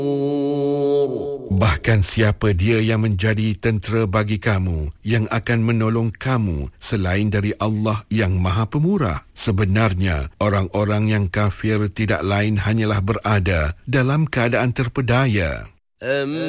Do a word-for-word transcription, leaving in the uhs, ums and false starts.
Bahkan siapa dia yang menjadi tentera bagi kamu, yang akan menolong kamu selain dari Allah yang Maha Pemurah? Sebenarnya, orang-orang yang kafir tidak lain hanyalah berada dalam keadaan terpedaya.